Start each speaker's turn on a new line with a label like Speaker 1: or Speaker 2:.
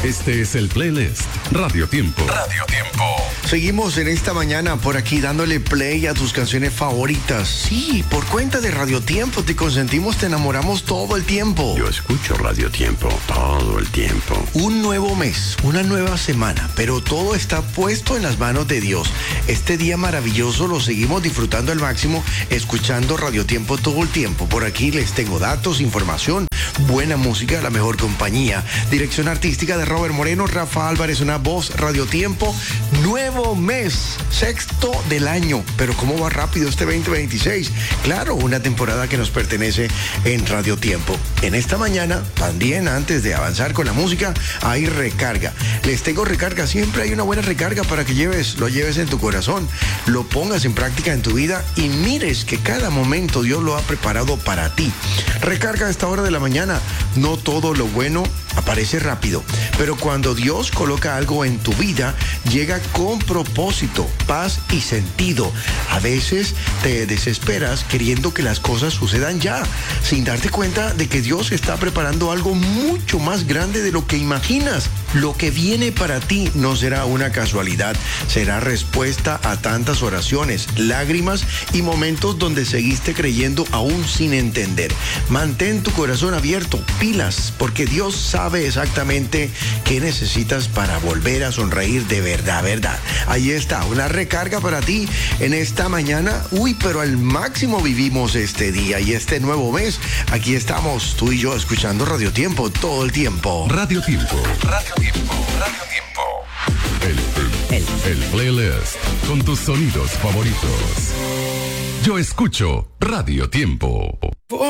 Speaker 1: Este es el playlist Radio Tiempo. Radio Tiempo.
Speaker 2: Seguimos en esta mañana por aquí dándole play a tus canciones favoritas. Sí, por cuenta de Radio Tiempo te consentimos, te enamoramos todo el tiempo.
Speaker 3: Yo escucho Radio Tiempo todo el tiempo.
Speaker 2: Un nuevo mes, una nueva semana, pero todo está puesto en las manos de Dios. Este día maravilloso lo seguimos disfrutando al máximo, escuchando Radio Tiempo todo el tiempo. Por aquí les tengo datos, información, buena música, la mejor compañía. Dirección artística de Robert Moreno, Rafa Álvarez, una voz, Radio Tiempo. Nuevo mes, sexto del año. Pero cómo va rápido este 2026. Claro, una temporada que nos pertenece en Radio Tiempo. En esta mañana, también antes de avanzar con la música, hay recarga. Les tengo recarga, siempre hay una buena recarga para que lo lleves en tu corazón, lo pongas en práctica en tu vida y mires que cada momento Dios lo ha preparado para ti. Recarga a esta hora de la mañana. No todo lo bueno aparece rápido, pero cuando Dios coloca algo en tu vida, llega con propósito, paz y sentido. A veces te desesperas queriendo que las cosas sucedan ya, sin darte cuenta de que Dios está preparando algo mucho más grande de lo que imaginas. Lo que viene para ti no será una casualidad, será respuesta a tantas oraciones, lágrimas y momentos donde seguiste creyendo aún sin entender. Mantén tu corazón abierto, pilas, porque Dios sabe exactamente qué necesitas para volver a sonreír de verdad, verdad. Ahí está, una recarga para ti en esta mañana. Uy, pero al máximo vivimos este día y este nuevo mes. Aquí estamos, tú y yo, escuchando Radio Tiempo todo el tiempo.
Speaker 1: Radio Tiempo. Radio Tiempo. Radio Tiempo. El playlist con tus sonidos favoritos. Yo escucho Radio Tiempo.